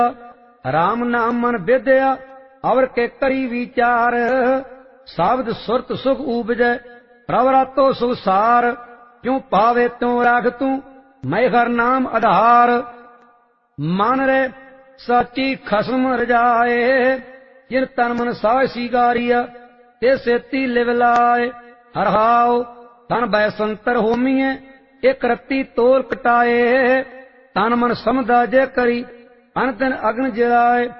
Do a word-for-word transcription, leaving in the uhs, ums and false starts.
राम नाम मन विद्या अवर के करी विचार साबद सुरत सुख उपजय प्रभ रातो सुख सार क्यों पावे त्यों राख तू मैं हर नाम आधार मान रे साची खसम रजाए जिन तन मन साह सिगारिया ते सेती लिव लाए हर हाओ तन बैसंतर होमीए एक रत्ती तोल कटाए तन मन समझा जे करी अन दिन अग्न जलाए